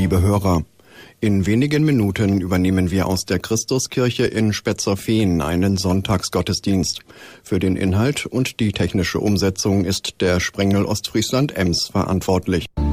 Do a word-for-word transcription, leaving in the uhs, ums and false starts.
liebe Hörer. In wenigen Minuten übernehmen wir aus der Christuskirche in Spetzerfehn einen Sonntagsgottesdienst. Für den Inhalt und die technische Umsetzung ist der Sprengel Ostfriesland Ems verantwortlich.